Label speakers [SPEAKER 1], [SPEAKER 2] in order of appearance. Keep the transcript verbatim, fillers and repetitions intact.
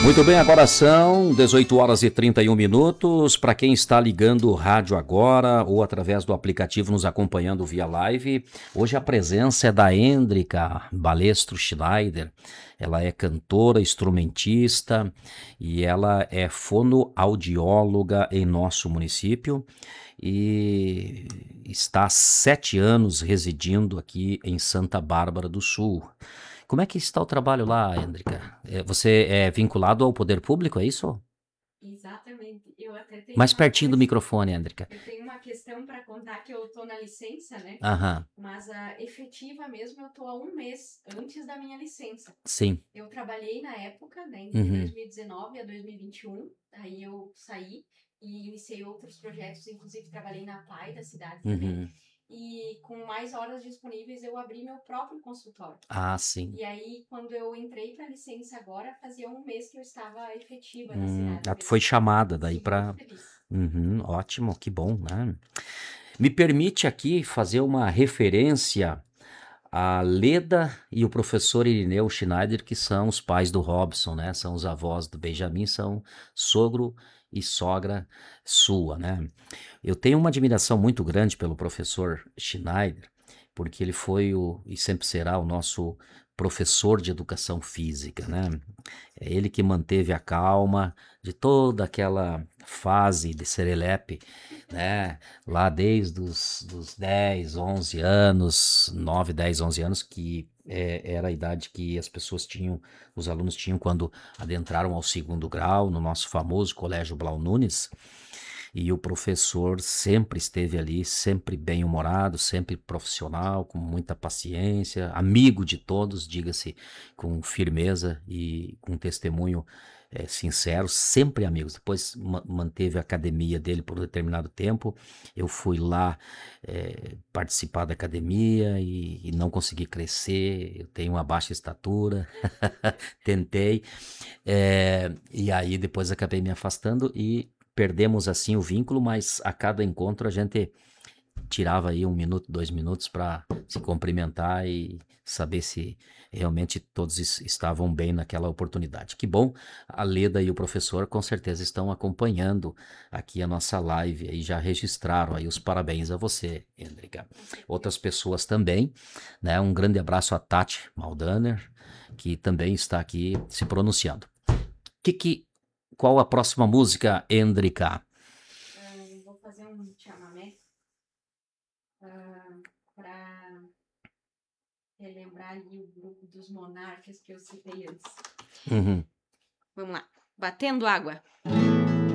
[SPEAKER 1] Muito bem, agora são dezoito horas e trinta e um minutos. Para quem está ligando o rádio agora ou através do aplicativo nos acompanhando via live, hoje a presença é da Hendrika Balestro Schneider. Ela é cantora, instrumentista e ela é fonoaudióloga em nosso município e está há sete anos residindo aqui em Santa Bárbara do Sul. Como é que está o trabalho lá, Hendrika? É, Você é vinculado ao poder público, é isso?
[SPEAKER 2] Exatamente. Eu até tenho
[SPEAKER 1] Mais
[SPEAKER 2] uma
[SPEAKER 1] pertinho do
[SPEAKER 2] coisa,
[SPEAKER 1] microfone, Hendrika.
[SPEAKER 2] eu tenho uma questão para contar que eu tô na licença, né?
[SPEAKER 1] Aham,
[SPEAKER 2] Mas a efetiva mesmo eu tô há um mês antes da minha licença.
[SPEAKER 1] sim.
[SPEAKER 2] Eu trabalhei na época, né, de
[SPEAKER 1] Uhum,
[SPEAKER 2] dois mil e dezenove a dois mil e vinte e um, aí eu saí e iniciei outros projetos, inclusive trabalhei na P A I da cidade também.
[SPEAKER 1] uhum.
[SPEAKER 2] E com mais horas disponíveis eu abri meu próprio consultório.
[SPEAKER 1] Ah, sim.
[SPEAKER 2] E aí, quando eu entrei para licença agora, fazia um mês que eu estava efetiva na
[SPEAKER 1] Hum,
[SPEAKER 2] cidade
[SPEAKER 1] ah, tu foi
[SPEAKER 2] mesmo.
[SPEAKER 1] chamada daí
[SPEAKER 2] Sim, muito
[SPEAKER 1] para.
[SPEAKER 2] feliz.
[SPEAKER 1] Uhum, ótimo, que bom, né? Me permite aqui fazer uma referência a Leda e o professor Irineu Schneider, que são os pais do Robson, né? São os avós do Benjamin, são sogro e sogra sua, né? Eu tenho uma admiração muito grande pelo professor Schneider, porque ele foi o, e sempre será o nosso professor de educação física, né? É ele que manteve a calma de toda aquela fase de serelepe, né? Lá desde os dos dez, onze anos, nove, dez, onze anos, que é, era a idade que as pessoas tinham, os alunos tinham quando adentraram ao segundo grau, no nosso famoso Colégio Blau Nunes. E o professor sempre esteve ali, sempre bem-humorado, sempre profissional, com muita paciência, amigo de todos, diga-se, com firmeza e com testemunho é, sincero, sempre amigos. Depois ma manteve a academia dele por um determinado tempo. Eu fui lá é, participar da academia e, e não consegui crescer. Eu tenho uma baixa estatura, tentei. É, e aí depois acabei me afastando e perdemos assim o vínculo, mas a cada encontro a gente tirava aí um minuto, dois minutos para se cumprimentar e saber se realmente todos es- estavam bem naquela oportunidade. Que bom, a Leda e o professor com certeza estão acompanhando aqui a nossa live e já registraram aí os parabéns a você, Hendrika.
[SPEAKER 2] Com certeza.
[SPEAKER 1] Outras pessoas também, né? Um grande abraço a Tati Maldaner, que também está aqui se pronunciando. Que que, qual a próxima música, Hendrika?
[SPEAKER 2] Ah, vou fazer um chamamé para relembrar ali o grupo dos monarcas que eu citei antes.
[SPEAKER 1] Uhum.
[SPEAKER 2] Vamos lá. Batendo água.